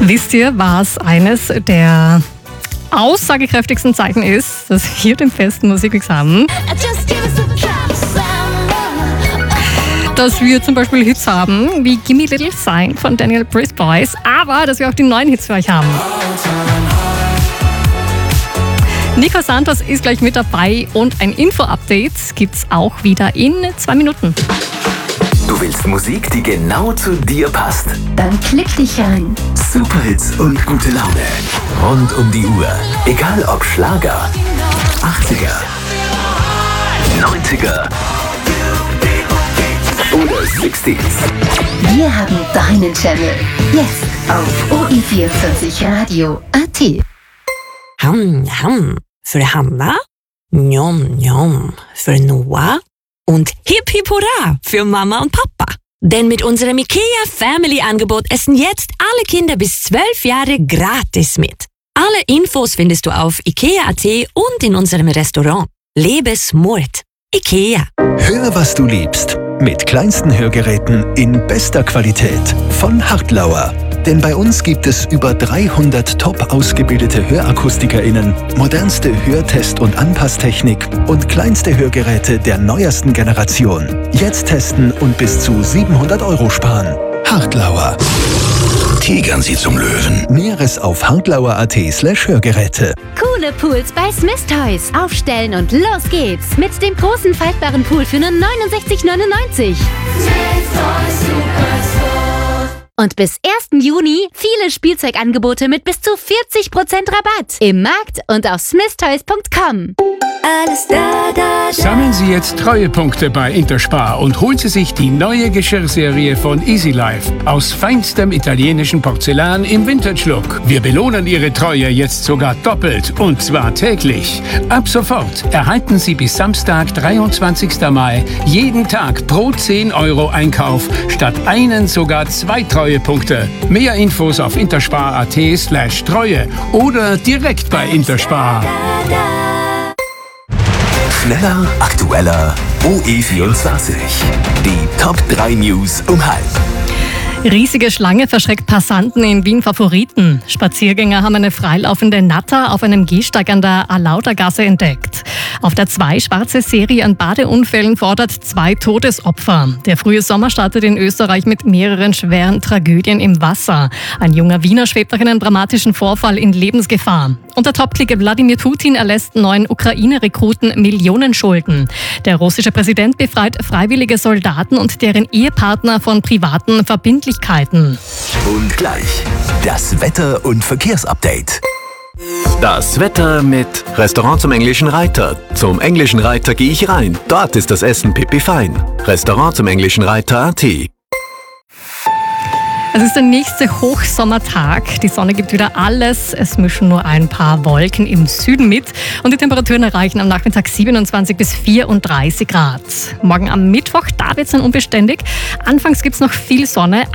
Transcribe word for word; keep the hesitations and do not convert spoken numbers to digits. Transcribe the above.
Wisst ihr, was eines der aussagekräftigsten Zeichen ist, dass hier den festen Musikexamen, dass wir zum Beispiel Hits haben, wie Gimme Little Sign von Daniel Brice Boys, aber dass wir auch die neuen Hits für euch haben. Nico Santos ist gleich mit dabei und ein Info-Update gibt's auch wieder in zwei Minuten. Du willst Musik, die genau zu dir passt? Dann klick dich rein. Superhits und gute Laune. Rund um die Uhr. Egal ob Schlager, achtziger, neunziger oder sechziger. Wir haben deinen Channel. Jetzt auf O I vierundvierzig Radio Punkt A T. Ham, ham. Für Hanna, njom, njom. Für Noah und Hip Hip Hurra für Mama und Papa. Denn mit unserem IKEA Family Angebot essen jetzt alle Kinder bis zwölf Jahre gratis mit. Alle Infos findest du auf ikea punkt a t und in unserem Restaurant. Lebe smart. IKEA. Hör, was du liebst. Mit kleinsten Hörgeräten in bester Qualität von Hartlauer. Denn bei uns gibt es über dreihundert top ausgebildete HörakustikerInnen, modernste Hörtest- und Anpasstechnik und kleinste Hörgeräte der neuesten Generation. Jetzt testen und bis zu siebenhundert Euro sparen. Hartlauer. Tigern sie zum Löwen. Näheres auf hartlauer punkt a t slash Hörgeräte. Coole Pools bei Smith Toys. Aufstellen und los geht's. Mit dem großen faltbaren Pool für nur neunundsechzig neunundneunzig. Und bis ersten Juni viele Spielzeugangebote mit bis zu vierzig Prozent Rabatt. Im Markt und auf smith toys punkt com. Alles da, da, da. Sammeln Sie jetzt Treuepunkte bei Interspar und holen Sie sich die neue Geschirrserie von Easy Life aus feinstem italienischen Porzellan im Vintage-Look. Wir belohnen Ihre Treue jetzt sogar doppelt und zwar täglich. Ab sofort erhalten Sie bis Samstag, dreiundzwanzigsten Mai, jeden Tag pro zehn Euro Einkauf statt einen sogar zwei Treuepunkte. Mehr Infos auf interspar punkt a t slash Treue oder direkt bei Interspar. Schneller, aktueller, O E vierundzwanzig. Die Top drei News um halb. Riesige Schlange verschreckt Passanten in Wien Favoriten. Spaziergänger haben eine freilaufende Natter auf einem Gehsteig an der Alaudergasse entdeckt. Auf der zwei schwarze Serie an Badeunfällen fordert zwei Todesopfer. Der frühe Sommer startet in Österreich mit mehreren schweren Tragödien im Wasser. Ein junger Wiener schwebt nach einem dramatischen Vorfall in Lebensgefahr. Und der Top-Clique Wladimir Putin erlässt neuen Ukraine-Rekruten Millionenschulden. Der russische Präsident befreit freiwillige Soldaten und deren Ehepartner von privaten Verbindlichkeiten. Und gleich das Wetter- und Verkehrsupdate. Das Wetter mit Restaurant zum Englischen Reiter. Zum Englischen Reiter gehe ich rein. Dort ist das Essen pipifein. Restaurant zum Englischen Reiter punkt a t. Es ist der nächste Hochsommertag. Die Sonne gibt wieder alles. Es mischen nur ein paar Wolken im Süden mit. Und die Temperaturen erreichen am Nachmittag siebenundzwanzig bis vierunddreißig Grad. Morgen am Mittwoch, da wird es dann unbeständig. Anfangs gibt es noch viel Sonne.